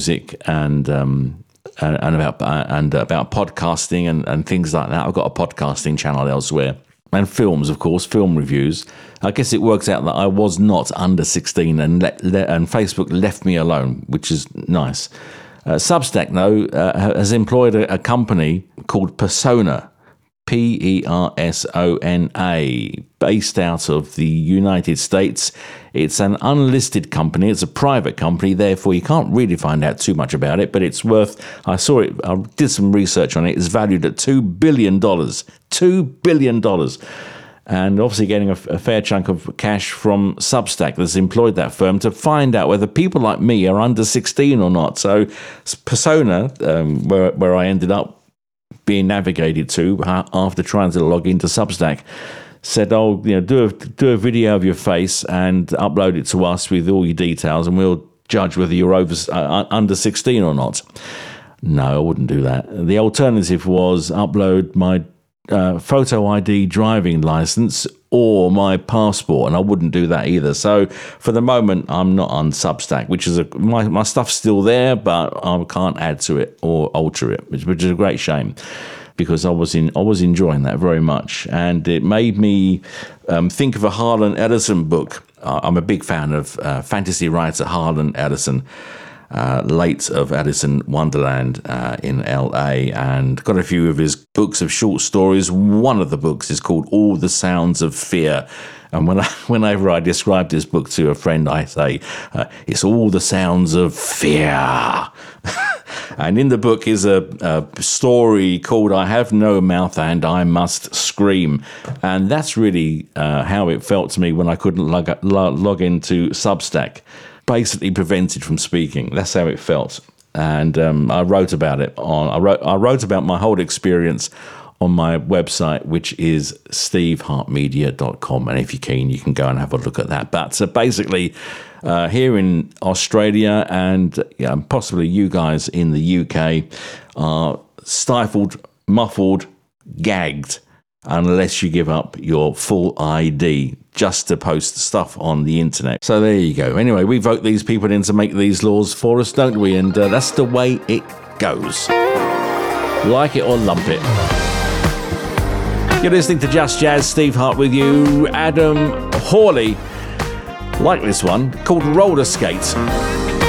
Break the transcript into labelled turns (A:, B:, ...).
A: music and about podcasting and things like that. I've got a podcasting channel elsewhere. And films, of course, film reviews. I guess it works out that I was not under 16 and Facebook left me alone, which is nice. Substack, though, has employed a company called Persona, Persona, based out of the United States. It's an unlisted company. It's a private company, therefore you can't really find out too much about it, but it's worth, I did some research on it. It's valued at $2 billion. $2 billion. And obviously getting a fair chunk of cash from Substack that's employed that firm to find out whether people like me are under 16 or not. So Persona, where I ended up being navigated to after trying to log into Substack, said, do a video of your face and upload it to us with all your details, and we'll judge whether you're under 16 or not. No, I wouldn't do that. The alternative was upload my photo ID driving license or my passport, and I wouldn't do that either. So for the moment, I'm not on Substack, which is my stuff's still there, but I can't add to it or alter it, which is a great shame, because I was enjoying that very much, and it made me think of a Harlan Ellison book. I'm a big fan of fantasy writer Harlan Ellison, late of Alice in Wonderland in LA, and got a few of his books of short stories. One of the books is called All the Sounds of Fear. And whenever I describe this book to a friend, I say, it's all the sounds of fear. And in the book is a story called I Have No Mouth and I Must Scream. And that's really how it felt to me when I couldn't log into Substack. Basically prevented from speaking. That's how it felt. And I wrote about it I wrote about my whole experience on my website, which is stevehartmedia.com. And if you're keen, you can go and have a look at that. But basically, here in Australia and possibly you guys in the UK are stifled, muffled, gagged, unless you give up your full ID just to post stuff on the internet. So there you go. Anyway, we vote these people in to make these laws for us, don't we? And that's the way it goes. Like it or lump it. You're listening to Just Jazz. Steve Hart with you. Adam Hawley. Like this one, called Roller Skate.